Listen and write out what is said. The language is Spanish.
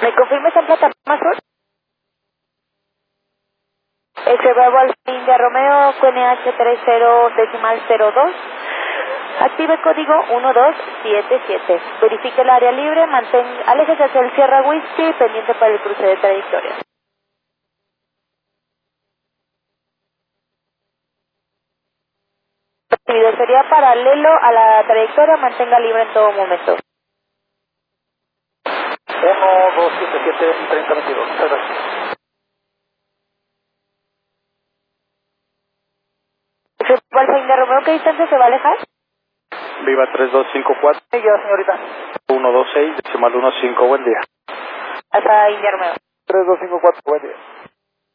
¿Me confirmes en plataforma sur? Ese Bravo Alfa India Romeo, QNH30 Active código 1277. Verifique el área libre, aléjese hacia el Sierra Whisky, pendiente para el cruce de trayectoria. El video sería paralelo a la trayectoria, mantenga libre en todo momento. 1277, 3022. Muchas gracias. Ese Bravo Alfa India Romeo, ¿qué distancia se va a alejar? Viva 3254. Sí, ya, señorita. 126, decimal 15, buen día. Hasta India Romeo. 3254, buen día.